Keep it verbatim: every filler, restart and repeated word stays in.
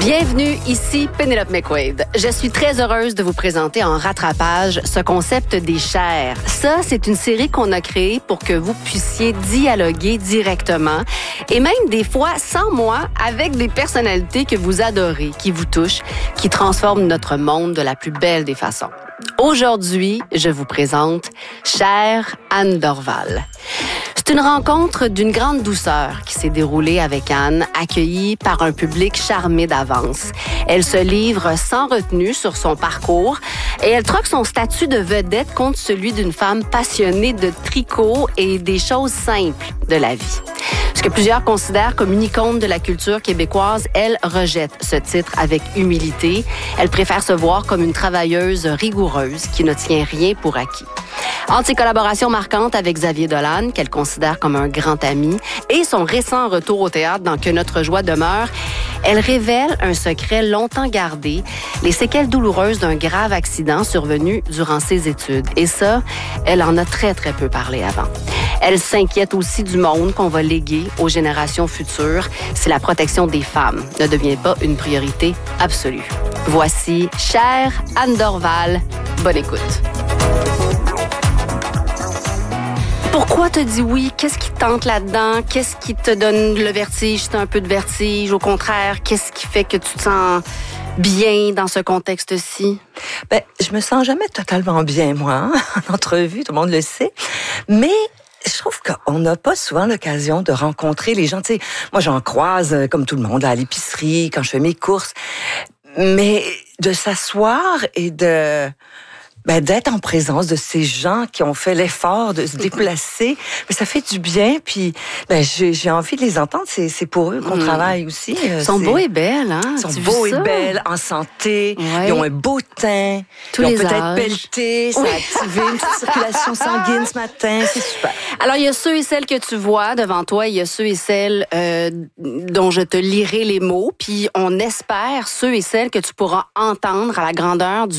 Bienvenue, ici Pénélope McQuaid. Je suis très heureuse de vous présenter en rattrapage ce concept des chairs. Ça, c'est une série qu'on a créée pour que vous puissiez dialoguer directement et même des fois, sans moi, avec des personnalités que vous adorez, qui vous touchent, qui transforment notre monde de la plus belle des façons. Aujourd'hui, je vous présente Chère Anne Dorval. C'est une rencontre d'une grande douceur qui s'est déroulée avec Anne, accueillie par un public charmé d'avance. Elle se livre sans retenue sur son parcours et elle troque son statut de vedette contre celui d'une femme passionnée de tricot et des choses simples de la vie. Ce que plusieurs considèrent comme une icône de la culture québécoise, elle rejette ce titre avec humilité. Elle préfère se voir comme une travailleuse rigoureuse qui ne tient rien pour acquis. Entre ses collaborations marquantes avec Xavier Dolan, qu'elle considère comme un grand ami, et son récent retour au théâtre dans Que notre joie demeure, elle révèle un secret longtemps gardé, les séquelles douloureuses d'un grave accident survenu durant ses études. Et ça, elle en a très, très peu parlé avant. Elle s'inquiète aussi du monde qu'on va léguer aux générations futures si la protection des femmes ne devient pas une priorité absolue. Voici Chère Anne Dorval. Bonne écoute. Pourquoi te dis oui? Qu'est-ce qui te tente là-dedans? Qu'est-ce qui te donne le vertige? C'est un peu de vertige. Au contraire, qu'est-ce qui fait que tu te sens bien dans ce contexte-ci? Ben, je me sens jamais totalement bien, moi, hein? En entrevue, tout le monde le sait. Mais je trouve qu'on n'a pas souvent l'occasion de rencontrer les gens. Tu sais, moi, j'en croise, comme tout le monde, à l'épicerie, quand je fais mes courses. Mais de s'asseoir et de... Ben, d'être en présence de ces gens qui ont fait l'effort de se déplacer, ben, ça fait du bien. Puis, ben, j'ai, j'ai envie de les entendre. C'est, c'est pour eux qu'on mmh. travaille aussi. Ils sont c'est... beaux et belles, hein? Ils sont beaux et belles, en santé. Ouais. Ils ont un beau teint. Tous ils ont peut-être âges. pelleté. Ça oui. a activé une petite circulation sanguine ce matin. C'est super. Alors, il y a ceux et celles que tu vois devant toi. Il y a ceux et celles euh, dont je te lirai les mots. Puis, on espère ceux et celles que tu pourras entendre à la grandeur du